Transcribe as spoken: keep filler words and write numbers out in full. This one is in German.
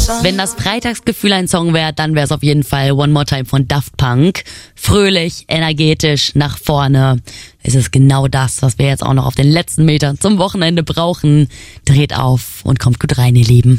Wenn das Freitagsgefühl ein Song wäre, dann wäre es auf jeden Fall One More Time von Daft Punk. Fröhlich, energetisch, nach vorne. Es ist genau das, was wir jetzt auch noch auf den letzten Metern zum Wochenende brauchen. Dreht auf und kommt gut rein, ihr Lieben.